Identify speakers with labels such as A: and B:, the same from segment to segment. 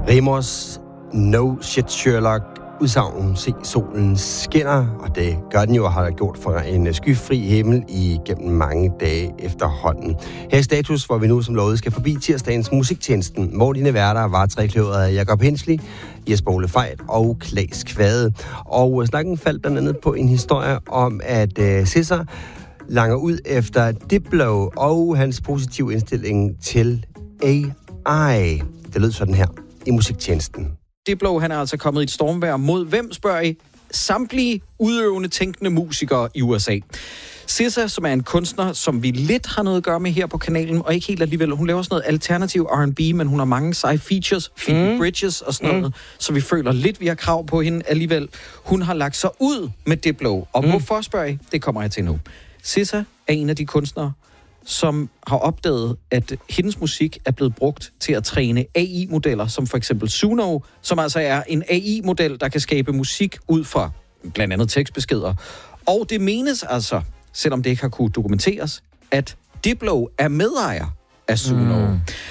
A: Remos No Shit Sherlock udsagn, se solen skinner, og det gør den jo, og har gjort for en skyfri himmel igennem mange dage efterhånden. Her i Status, hvor vi nu som lovet skal forbi tirsdagens musiktjenesten, hvor dine værter var trekløvret af Jakob Hensley, Jesper Ole Fejt og Klaas Kvade. Og snakken faldt blandt andet på en historie om, at Cesar langer ud efter Diplo og hans positive indstilling til AI. Det lød sådan her i musiktjenesten.
B: Diplo, han er altså kommet i et stormvejr mod hvem, spørger I? Samtlige udøvende, tænkende musikere i USA. SZA, som er en kunstner, som vi lidt har noget at gøre med her på kanalen, og ikke helt alligevel. Hun laver sådan noget alternativ R&B, men hun har mange seje features, Phoebe Bridges og sådan noget, så vi føler lidt, vi har krav på hende alligevel. Hun har lagt sig ud med Diplo, og hvorfor, spørger I? Det kommer jeg til nu. SZA er en af de kunstnere, som har opdaget, at hendes musik er blevet brugt til at træne AI-modeller, som for eksempel Suno, som altså er en AI-model, der kan skabe musik ud fra blandt andet tekstbeskeder. Og det menes altså, selvom det ikke har kunne dokumenteres, at Diplo er medejer af Suno.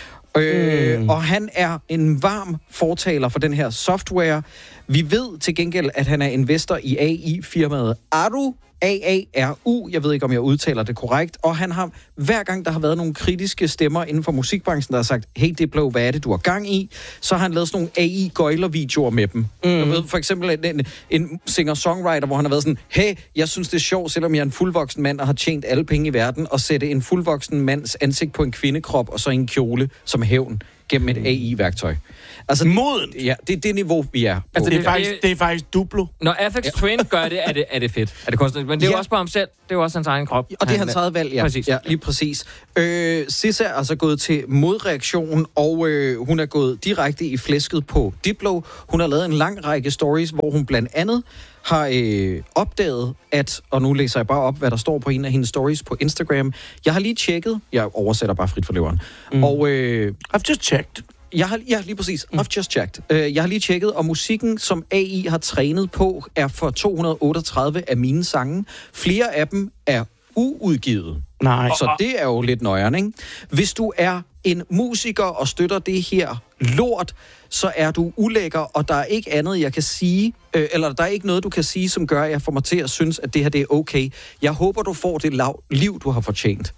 B: Og han er en varm fortaler for den her software. Vi ved til gengæld, at han er investor i AI-firmaet Aru, AARU, jeg ved ikke, om jeg udtaler det korrekt, og han har, hver gang der har været nogle kritiske stemmer inden for musikbranchen, der har sagt, hey Diplo, hvad er det, du har gang i? Så har han lavet sådan nogle AI-gøjler-videoer med dem. Jeg ved for eksempel en singer-songwriter, hvor han har været sådan, hey, jeg synes det er sjovt, selvom jeg er en fuldvoksen mand og har tjent alle penge i verden, at sætte en fuldvoksen mands ansigt på en kvindekrop og så en kjole som hævn gennem et AI-værktøj. Altså,
C: moden!
B: Ja, det er det niveau, vi er på.
D: Altså,
C: Det er faktisk Duplo.
D: Når Aphex Twin gør det, er det fedt. Er det kunstnerisk? Men det er jo også på ham selv. Det er jo også hans egen krop.
B: Og det er hans eget valg, ja.
D: Præcis.
B: Ja, lige præcis. SZA er altså gået til modreaktion, og hun er gået direkte i flæsket på Diplo. Hun har lavet en lang række stories, hvor hun blandt andet har opdaget, at, og nu læser jeg bare op, hvad der står på en af hendes stories på Instagram. Jeg har lige tjekket, jeg oversætter bare frit for leveren, og
C: I've just checked.
B: lige præcis. I've just checked. Jeg har lige tjekket, og musikken, som AI har trænet på, er for 238 af mine sange. Flere af dem er uudgivet.
C: Nej.
B: Så det er jo lidt nøjeren, ikke? Hvis du er en musiker og støtter det her lort, så er du ulækker, og der er ikke andet, jeg kan sige, eller der er ikke noget, du kan sige, som gør, at jeg får mig til at synes, at det her det er okay. Jeg håber, du får det liv, du har fortjent.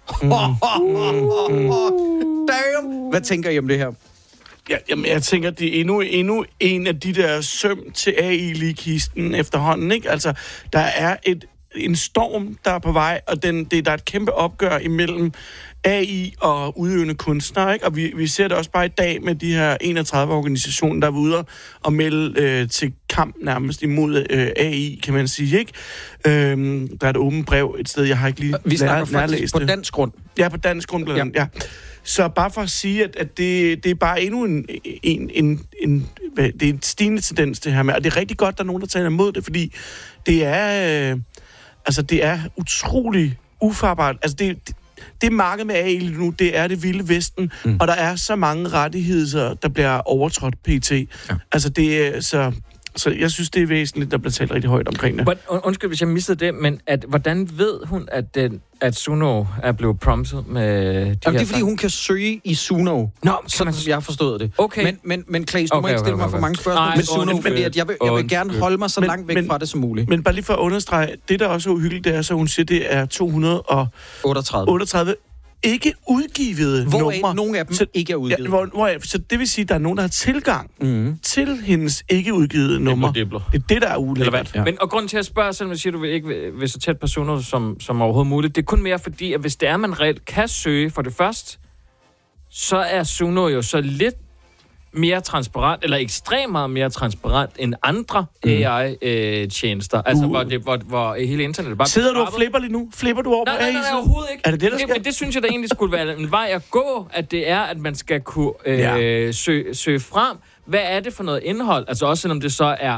B: Damn! Hvad tænker I om det her?
C: Ja, jamen, jeg tænker, det er endnu en af de der søm til AI-ligkisten efterhånden, ikke? Altså, der er en storm, der er på vej, og der er et kæmpe opgør imellem AI og udøvende kunstnere, ikke? Og vi ser det også bare i dag med de her 31 organisationer, der er ude og melde til kamp nærmest imod AI, kan man sige, ikke? Der er et åbent brev et sted, jeg har ikke lige
B: Vi snakker faktisk på dansk grund.
C: Ja, på dansk grund, blandt andet, ja. Så bare for at sige, at det er bare endnu det er en stigende tendens, det her med, og det er rigtig godt, der er nogen, der taler imod det, fordi det er, det er utrolig ufarbart. Altså, det marked med AI nu, det er det vilde vesten, og der er så mange rettigheder, der bliver overtrådt pt. Ja. Altså, det er så jeg synes, det er væsentligt, der bliver talt rigtig højt omkring det.
D: Undskyld, hvis jeg mistede det, men hvordan ved hun, at Suno er blevet promptet med de
B: det er, fordi hun kan søge i Suno. Sådan som jeg har forstået det.
D: Okay.
B: Men Klaas, du må ikke stille mig for mange spørgsmål med Suno, fordi at jeg vil gerne holde mig så langt væk fra det som muligt.
C: Men bare lige for at understrege, det der også er uhyggeligt, det er, så hun siger, det er 238 ikke udgivet numre.
B: Nogle af dem ikke er udgivet.
C: Ja, så det vil sige, at der er nogen, der har tilgang til hendes ikke udgivet numre. Det er det, der er ulækkert.
D: Ja. Men og grunden til at spørge, selvom jeg siger, du vil ikke vil så tæt personer som overhovedet muligt, det er kun mere fordi, at hvis det er, man reelt kan søge for det første, så er Suno jo så lidt mere transparent, eller ekstremt meget mere transparent end andre AI-tjenester. Altså, hvor hele internettet bare...
C: Sidder du og flipper lige nu? Flipper du over på AI?
D: Nej, overhovedet ikke.
C: Er det det, der sker?
D: Men det synes jeg da egentlig skulle være en vej at gå, at det er, at man skal kunne søge frem. Hvad er det for noget indhold? Altså også selvom det så er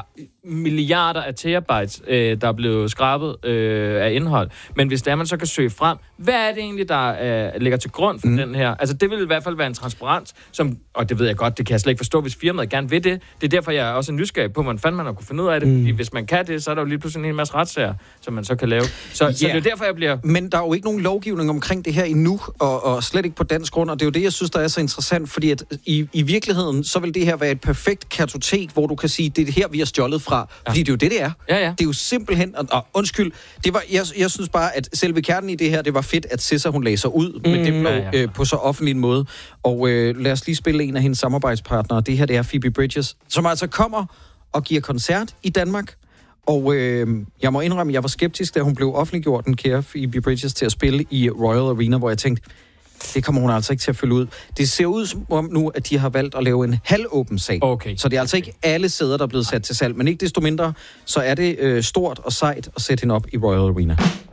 D: milliarder af terabytes, der er blevet skrabet af indhold. Men hvis det er, man så kan søge frem, hvad er det egentlig, der ligger til grund for den her? Altså, det vil i hvert fald være en transparens, som, og det ved jeg godt, det kan jeg slet ikke forstå, hvis firmaet gerne vil det. Det er derfor, jeg er også nysgerrig på, hvordan fanden man har kunne finde ud af det. Fordi hvis man kan det, så er der jo lige pludselig en masse retssager, som man så kan lave. Så det er derfor, jeg bliver...
B: Men der er jo ikke nogen lovgivning omkring det her endnu, og slet ikke på dansk grund, og det er jo det, jeg synes, der er så interessant, fordi at i virkeligheden, så vil det her være et perfekt kartotek, hvor du kan sige, det er det her, vi har stjålet fra. Fordi det er jo det er.
D: Ja.
B: Det er jo simpelthen... Og undskyld, det var, jeg synes bare, at selve kernen i det her, det var fedt, at Sissa, hun lagde sig ud, men det blev på så offentlig en måde. Og lad os lige spille en af hendes samarbejdspartnere. Det her, det er Phoebe Bridgers, som altså kommer og giver koncert i Danmark. Og jeg må indrømme, at jeg var skeptisk, da hun blev offentliggjort, den kære Phoebe Bridgers, til at spille i Royal Arena, hvor jeg tænkte, det kommer hun altså ikke til at følge ud. Det ser ud som om nu, at de har valgt at lave en halvåben sal.
D: Okay.
B: Så det er altså ikke alle sæder, der er blevet sat til salg. Men ikke desto mindre, så er det stort og sejt at sætte hende op i Royal Arena.